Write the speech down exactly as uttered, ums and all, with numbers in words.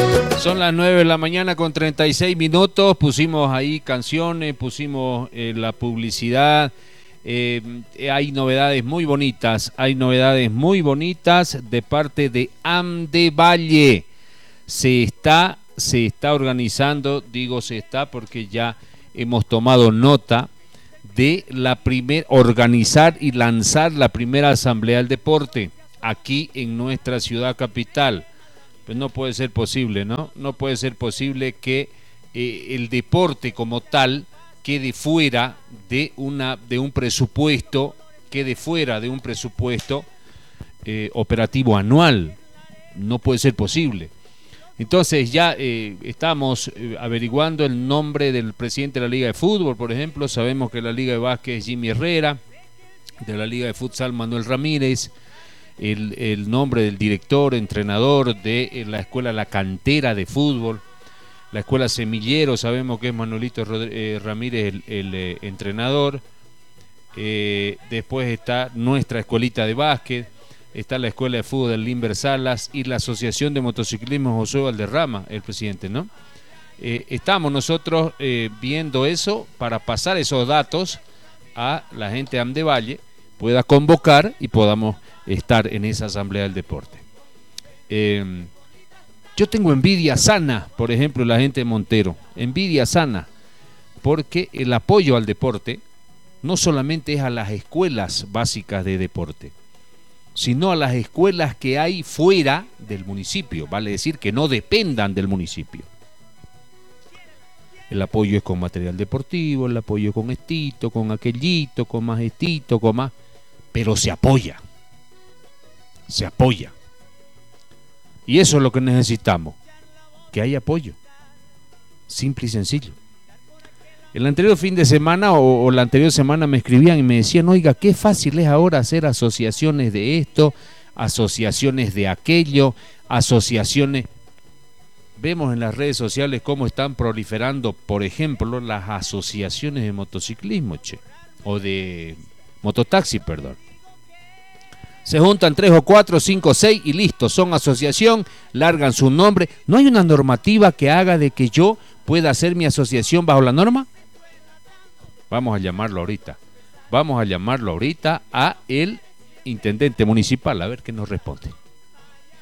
Son las nueve de la mañana con treinta y seis minutos, pusimos ahí canciones, pusimos eh, la publicidad, eh, hay novedades muy bonitas, hay novedades muy bonitas de parte de Amdevalle. Se está, se está organizando, digo se está porque ya hemos tomado nota de la primer, organizar y lanzar la primera asamblea del deporte aquí en nuestra ciudad capital. Pues no puede ser posible, ¿no? No puede ser posible que eh, el deporte como tal quede fuera de una de un presupuesto, quede fuera de un presupuesto eh, operativo anual. No puede ser posible. Entonces ya eh, estamos eh, averiguando el nombre del presidente de la Liga de Fútbol, por ejemplo. Sabemos que la Liga de Básquet es Jimmy Herrera, de la Liga de Futsal Manuel Ramírez. El, el nombre del director, entrenador de la escuela La Cantera de fútbol, la escuela Semillero, sabemos que es Manuelito Rodri- eh, Ramírez el, el eh, entrenador. Eh, después está nuestra escuelita de básquet, está la escuela de fútbol del Limber Salas y la Asociación de Motociclismo José Valderrama, el presidente, ¿no? Eh, estamos nosotros eh, viendo eso para pasar esos datos a la gente de Amdevalle, pueda convocar y podamos estar en esa asamblea del deporte. Eh, yo tengo envidia sana, por ejemplo, la gente de Montero, envidia sana, porque el apoyo al deporte no solamente es a las escuelas básicas de deporte, sino a las escuelas que hay fuera del municipio, vale decir que no dependan del municipio. El apoyo es con material deportivo, el apoyo es con estito, con aquellito, con más estito, con más, pero se apoya. Se apoya. Y eso es lo que necesitamos, que haya apoyo. Simple y sencillo. El anterior fin de semana o, o la anterior semana me escribían y me decían, oiga, qué fácil es ahora hacer asociaciones de esto, asociaciones de aquello, asociaciones. Vemos en las redes sociales cómo están proliferando, por ejemplo, las asociaciones de motociclismo, che, o de mototaxi, perdón. Se juntan tres o cuatro, cinco, seis y listo, son asociación, largan su nombre. ¿No hay una normativa que haga de que yo pueda hacer mi asociación bajo la norma? Vamos a llamarlo ahorita. Vamos a llamarlo ahorita a el intendente municipal, a ver qué nos responde.